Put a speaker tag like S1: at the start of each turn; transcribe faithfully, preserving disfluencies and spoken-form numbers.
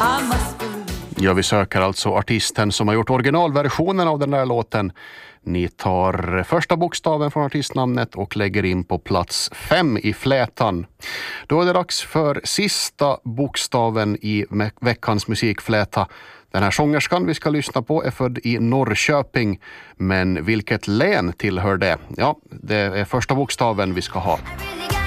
S1: Ja, vi söker alltså artisten som har gjort originalversionen av den där låten. Ni tar första bokstaven från artistnamnet och lägger in på plats fem i flätan. Då är det dags för sista bokstaven i veckans musikfläta. Den här sångerskan vi ska lyssna på är född i Norrköping, men vilket län tillhör det? Ja, det är första bokstaven vi ska ha.